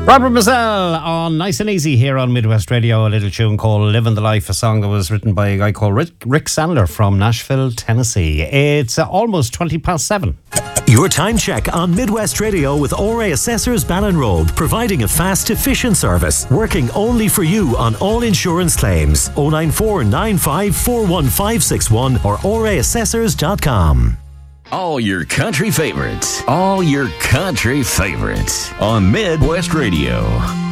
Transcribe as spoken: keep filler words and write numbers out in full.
Robert Mazel on Nice and Easy here on Midwest Radio. A little tune called Living the Life, a song that was written by a guy called Rick, Rick Sandler from Nashville, Tennessee. It's uh, almost twenty past seven. Your time check on Midwest Radio with O R A Assessors Ballinroad, providing a fast, efficient service, working only for you on all insurance claims. oh nine four nine five four one five six one or O R A assessors dot com. All your country favorites. All your country favorites on Midwest Radio.